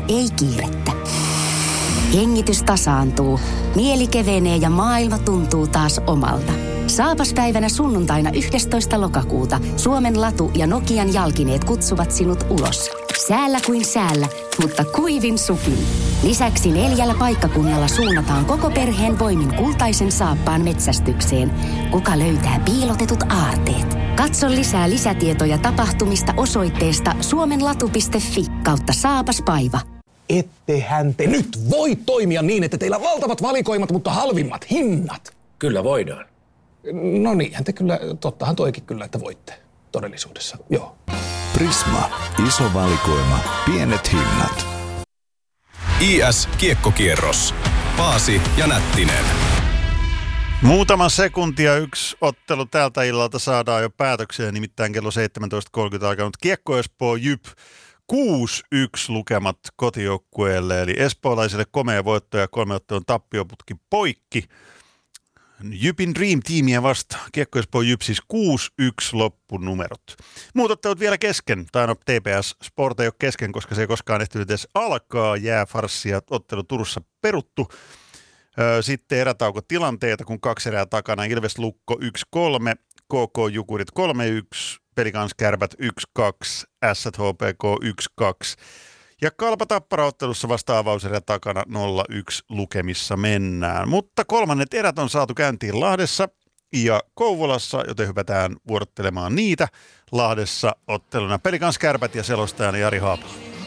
ei kiirettä. Hengitys tasaantuu, mieli kevenee ja maailma tuntuu taas omalta. Saapaspäivänä sunnuntaina 11. lokakuuta Suomen Latu ja Nokian jalkineet kutsuvat sinut ulos. Säällä kuin säällä, mutta kuivin sukin. Lisäksi 4 paikkakunnalla suunnataan koko perheen voimin kultaisen saappaan metsästykseen. Kuka löytää piilotetut aarteet? Katso lisää lisätietoja tapahtumista osoitteesta suomenlatu.fi/saapaspaiva. Ettehän te nyt voi toimia niin, että teillä on valtavat valikoimat, mutta halvimmat hinnat. Kyllä voidaan. No niinhän te kyllä, tottahan toikin kyllä, että voitte todellisuudessa, joo. Prisma, iso valikoima, pienet hinnat. IS-kiekkokierros. Paasi ja Nättinen. Muutama sekunti ja yksi ottelu tältä illalta saadaan jo päätökseen, nimittäin kello 17.30 alkanut Kiekko Espoo Jyp 6-1 lukemat kotijoukkueelle, eli espoolaisille komea voitto ja 3 ottelun tappioputki poikki. Jypin Dream Teamia vastaan. Kiekko Espoo Jyp siis 6-1 loppunumerot. Muut ottelut vielä kesken. Tai no TPS Sport ei ole kesken, koska se ei koskaan ehtinyt edes alkaa. Jääfarssia ottelu Turussa peruttu. Sitten erätaukotilanteita, kun 2 erää takana. Ilves Lukko 1-3, KK Jukurit 3-1, Pelikans Kärpät 1-2, Ässät HPK 1-2. Ja Kalpa Tappara ottelussa vasta avauserä takana 0-1 lukemissa mennään. Mutta kolmannet erät on saatu käyntiin Lahdessa ja Kouvolassa, joten hypätään vuorottelemaan niitä. Lahdessa otteluna Pelikans Kärpät ja selostajana Jari Haapala.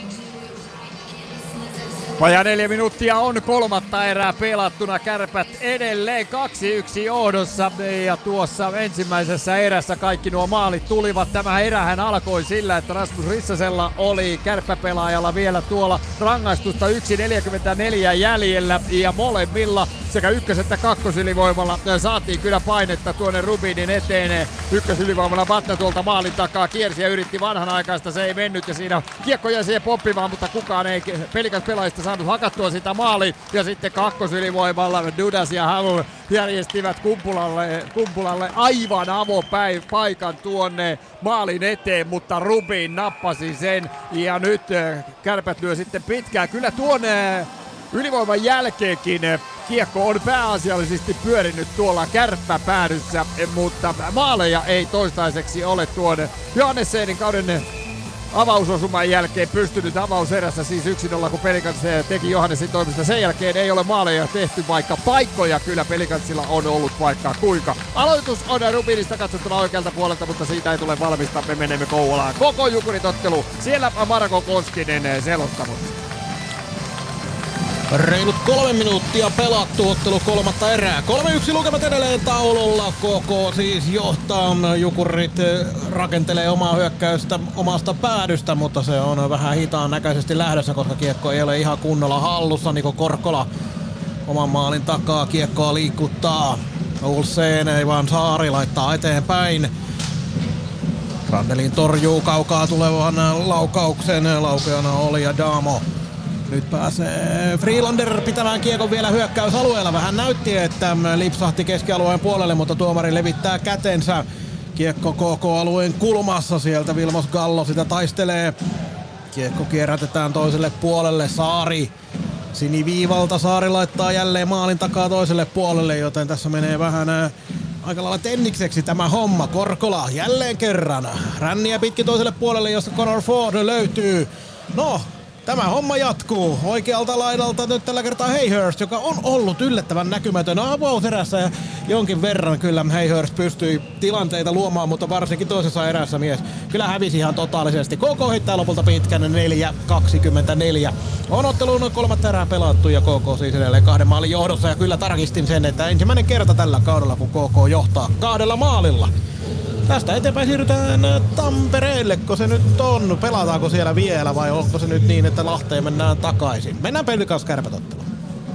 Vajaa 4 minuuttia on kolmatta erää pelattuna. Kärpät edelleen 2-1 johdossa ja tuossa ensimmäisessä erässä kaikki nuo maalit tulivat. Tämä erähän alkoi sillä, että Rasmus Rissasella oli kärppäpelaajalla vielä tuolla rangaistusta 1.44 jäljellä ja molemmilla sekä ykkös- että kakkosylivoimalla saatiin kyllä painetta tuonne Rubinin eteen. Ykkösylivoimalla Vatna tuolta maalin takaa kiersi ja yritti vanhanaikaista, se ei mennyt ja siinä kiekko jäi siihen poppimaan, mutta kukaan ei Pelikans pelaajista saanut hakattua sitä maaliin ja sitten kakkosylivoimalla Dudas ja Halu järjestivät Kumpulalle aivan avopaikan tuonne maalin eteen, mutta Rubin nappasi sen ja nyt Kärpät lyö sitten pitkään. Kyllä tuon ylivoiman jälkeenkin kiekko on pääasiallisesti pyörinyt tuolla kärppäpäädyssä, mutta maaleja ei toistaiseksi ole tuon Johannessenin kauden avausosuman jälkeen pystynyt avauserässä siis 1-0, kun Pelikans teki Johannesin toimesta. Sen jälkeen ei ole maaleja tehty, vaikka paikkoja kyllä Pelikansilla on ollut vaikka kuinka. Aloitus on Rubinista katsottuna oikealta puolelta, mutta siitä ei tule valmista. Me menemme Kouvolaan. Koko Jukurit-ottelu. Siellä Marko Koskinen selostamassa. Reilut 3 minuuttia pelattu ottelu kolmatta erää. 3-1 lukemat edelleen taululla. KK siis johtaa. Jukurit rakentelee omaa hyökkäystä omasta päädystä, mutta se on vähän hitaan näköisesti lähdössä, koska kiekko ei ole ihan kunnolla hallussa. Niko Korkkola oman maalin takaa kiekkoa liikuttaa. Olsen ei vaan Saari laittaa eteenpäin. Randelin torjuu kaukaa tulevan laukauksen. Laukeana oli ja Damo. Nyt pääsee Freelander pitämään kiekon vielä hyökkäysalueella. Vähän näytti, että lipsahti keskialueen puolelle, mutta tuomari levittää kätensä. Kiekko KK-alueen kulmassa, sieltä Vilmos Gallo sitä taistelee. Kiekko kierrätetään toiselle puolelle, Saari. Siniviivalta Saari laittaa jälleen maalin takaa toiselle puolelle, joten tässä menee vähän aika lailla tennikseksi tämä homma. Korkola jälleen kerran. Ränniä pitkin toiselle puolelle, josta Connor Ford löytyy. No, tämä homma jatkuu. Oikealta laidalta nyt tällä kertaa Hayhurst, joka on ollut yllättävän näkymätön avauserässä ja jonkin verran kyllä Hayhurst pystyi tilanteita luomaan, mutta varsinkin toisessa erässä mies kyllä hävisi ihan totaalisesti. KK heittää lopulta pitkän 4-24. On ottelun kolmatta erää pelattu ja KK siis edelleen 2 maalin johdossa ja kyllä tarkistin sen, että ensimmäinen kerta tällä kaudella kun KK johtaa 2 maalilla. Tästä eteenpäin siirrytään Tampereelle, kun se nyt on. Pelataanko siellä vielä vai onko se nyt niin, että Lahteen mennään takaisin? Mennään Pelikans Kärpät-otteluun.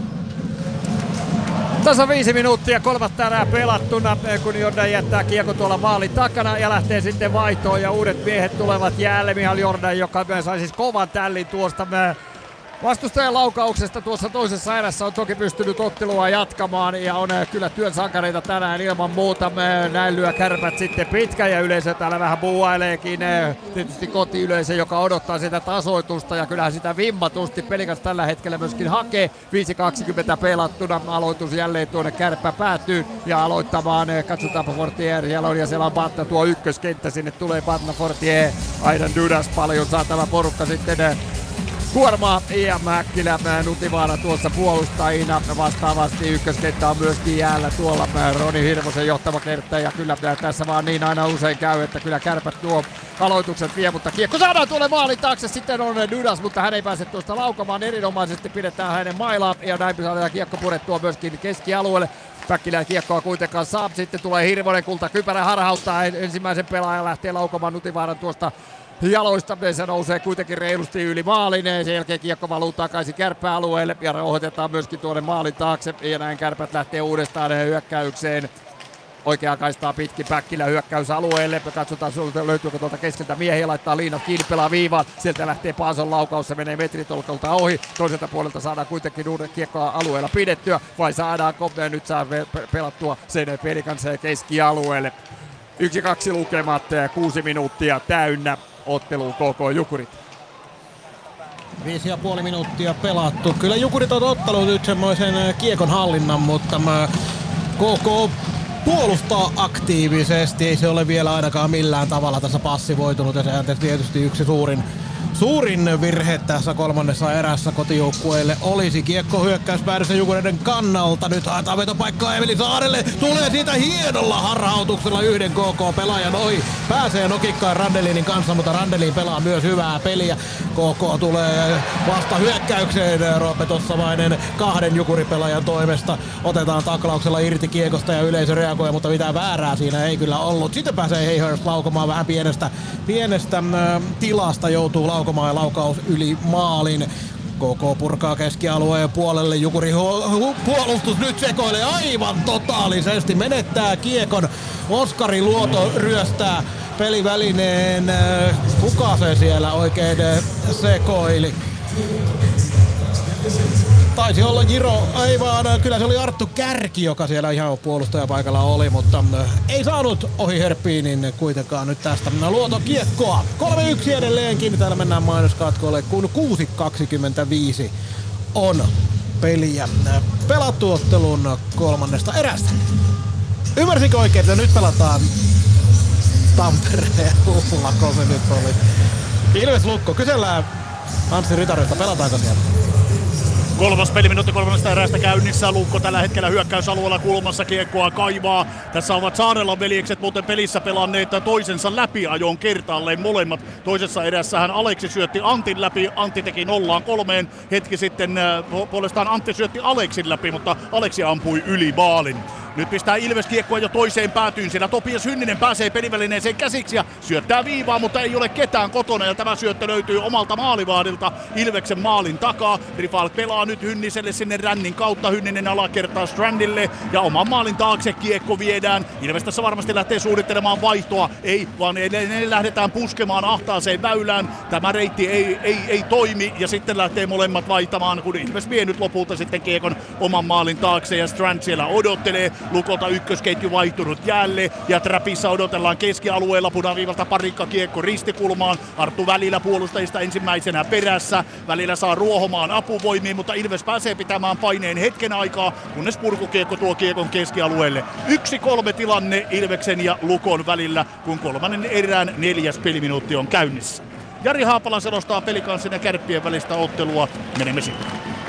Tasa 5 minuuttia kolmatta erää pelattuna, kun Jordan jättää kiekko tuolla maalin takana ja lähtee sitten vaihtoon ja uudet miehet tulevat jälleen. Mihal Jordan, joka sai siis kovan tällin tuosta Vastustajan laukauksesta tuossa toisessa erässä on toki pystynyt ottelua jatkamaan ja on kyllä työn sankareita tänään ilman muuta. Näin lyö Kärpät sitten pitkä ja yleisö täällä vähän buuaileekin. Tietysti kotiyleisö, joka odottaa sitä tasoitusta ja kyllähän sitä vimmatusti Pelikans tällä hetkellä myöskin hakee. 5.20 pelattuna. Aloitus jälleen tuonne Kärppä päätyy ja aloittamaan. Katsotaanpa Fortier ja siellä on Batna tuo ykköskenttä. Sinne tulee Batna, Fortier, Aidan Dudas, paljon saa tämä porukka sitten kuormaa ja Mäkkilä, Nutivaara tuossa puolustajina. Vastaavasti ykköskenttä on myöskin jäällä tuolla Roni Hirvosen johtava kenttä ja kyllä tässä vaan niin aina usein käy, että kyllä Kärpät tuo aloitukset vie, mutta kiekko saadaan tuolle maalin taakse, sitten on Dudas, mutta hän ei pääse tuosta laukamaan, erinomaisesti pidetään hänen mailaa ja näin saadaan kiekko purettua myöskin keskialueelle. Päkkilä kiekkoa kuitenkaan saa, sitten tulee Hirvonen, kultakypärä harhauttaa ensimmäisen pelaajan, lähtee laukamaan Nutivaaran tuosta jaloista, se nousee kuitenkin reilusti yli maalin, sen jälkeen kiekko valuu takaisin Kärppäalueelle ja rauhoitetaan myöskin tuonne maalin taakse ja näin Kärpät lähtee uudestaan hyökkäykseen. Oikeaa kaistaa pitkin Päkkilä hyökkäysalueelle. Katsotaan löytyykö tuolta keskeltä miehiä, laittaa liinat kiinni, pelaa viivaan. Sieltä lähtee Paason laukaus, se menee metritolkolta ohi. Toiselta puolelta saadaan kuitenkin uuden kiekkoa alueella pidettyä. Vai saadaanko nyt saa pelattua sen Pelikans keskialueelle. 1-2 lukemat, 6 minuuttia täynnä. Ottelu KK Jukurit. 5,5 minuuttia pelattu. Kyllä Jukurit on ottanut nyt semmoisen kiekon hallinnan, mutta KK puolustaa aktiivisesti. Ei se ole vielä ainakaan millään tavalla tässä passivoitunut ja sehän tietysti yksi suurin virhe tässä kolmannessa erässä kotijoukkueelle olisi kiekko hyökkäyspäädyssä Jukureiden kannalta. Nyt haetaan vetopaikkaa Emeli Saarelle. Tulee siitä hienolla harhautuksella yhden KK-pelaajan ohi. Pääsee nokikkaan Randelinin kanssa, mutta Randelin pelaa myös hyvää peliä. KK tulee vasta hyökkäykseen. Roope Tossavainen 2 Jukuripelaajan toimesta. Otetaan taklauksella irti kiekosta ja yleisö reagoi, mutta mitään väärää siinä ei kyllä ollut. Sitten pääsee Hayhurst laukomaan vähän pienestä tilasta, joutuu laukomaan ja laukaus yli maalin. KK purkaa keskialueen puolelle. Jukuri puolustus nyt sekoilee aivan totaalisesti. Menettää kiekon. Oskari Luoto ryöstää pelivälineen. Kuka se siellä oikein sekoili? Taisi olla Jiro, ei vaan, kyllä se oli Arttu Kärki, joka siellä ihan puolustajapaikalla oli, mutta ei saanut ohi Herppiinin kuitenkaan nyt tästä Luoto kiekkoa. 3-1 edelleenkin, täällä mennään mainoskatkolle, kun 6.25 on peliä pelattu ottelun kolmannesta erästä. Ymmärsinkö oikein, että nyt pelataan Tampereella, kun se nyt oli? Ilves Lukko, kysellään Anssi Ritarilta, pelataanko siellä? Kolmas peliminuutti kolmannesta erästä käynnissä. Lukko tällä hetkellä hyökkäysalueella kulmassa kiekkoa kaivaa. Tässä ovat Saarelan veljekset muuten pelissä pelanneet toisensa läpiajoon kertaalleen molemmat. Toisessa erässähän Aleksi syötti Antin läpi. Antti teki 0-3. Hetki sitten puolestaan Antti syötti Aleksin läpi, mutta Aleksi ampui yli maalin. Nyt pistää Ilves kiekkoa jo toiseen päätyyn. Siellä Topias Hynninen pääsee pelivälineeseen käsiksi ja syöttää viivaa, mutta ei ole ketään kotona. Ja tämä syöttö löytyy omalta maalivahdilta Ilveksen maalin takaa. Rifal pelaa nyt Hynniselle sinne rännin kautta. Hynninen alakertaa Strandille ja oman maalin taakse kiekko viedään. Ilves tässä varmasti lähtee suunnittelemaan vaihtoa. Ei, vaan ne lähdetään puskemaan ahtaaseen väylään. Tämä reitti ei toimi ja sitten lähtee molemmat vaihtamaan, kun Ilves vie nyt lopulta sitten kiekon oman maalin taakse ja Strand siellä odottelee. Lukolta ykkösketju vaihtunut jäälle ja Trapissa odotellaan keskialueella punaviivalta parikka kiekko ristikulmaan. Arttu välillä puolustajista ensimmäisenä perässä. Välillä saa Ruohomaan apuvoimiin, mutta Ilves pääsee pitämään paineen hetken aikaa, kunnes purkukiekko tuo kiekon keskialueelle. 1-3 tilanne Ilveksen ja Lukon välillä, kun kolmannen erään 4. peliminuutti on käynnissä. Jari Haapala selostaa Pelikansin ja Kärppien välistä ottelua. Menemme sinne.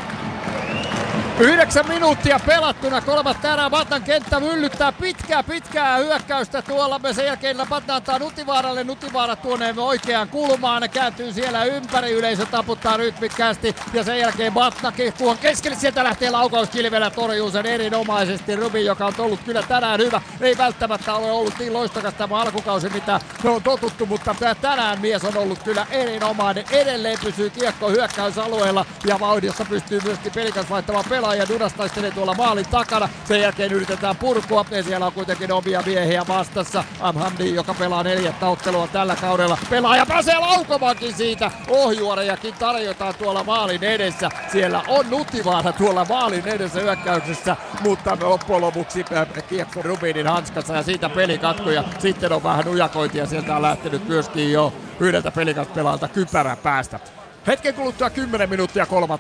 9 minuuttia pelattuna, kolmatta erää. Batnan kenttä myllyttää pitkää hyökkäystä tuolla. Sen jälkeen Batna antaa Nutivaaralle. Nutivaara tuonne oikeaan kulmaan. Kääntyy siellä ympäri. Yleisö taputtaa rytmikkäästi. Ja sen jälkeen Batna kiekkuun keskelle. Sieltä lähtee laukaus Kilvelä. Torjuu sen erinomaisesti. Rubin, joka on ollut kyllä tänään hyvä. Ei välttämättä ole ollut niin loistokas tämä alkukausi, mitä me on totuttu. Mutta tänään mies on ollut kyllä erinomainen. Edelleen pysyy kiekko hyökkäysalueella. Ja vauhdissa pystyy myöskin Pelikans vaihtamaan pelaa. pelaaja. Dunas taistelee tuolla maalin takana. Sen jälkeen yritetään purkua. Ja siellä on kuitenkin omia miehiä vastassa. Amhamdi, joka pelaa 4 ottelua tällä kaudella. Pelaaja pääsee laukomaankin siitä. Ohjuorejakin tarjotaan tuolla maalin edessä. Siellä on Nuttivaara tuolla maalin edessä hyökkäyksessä. Mutta loppujen lopuksi kiekko Rubinin hanskassa ja siitä pelikatko. Ja sitten on vähän ujakointia. Sieltä on lähtenyt myöskin jo yhdeltä pelikaspelaalta kypärän päästä. Hetken kuluttua 10 minuuttia 3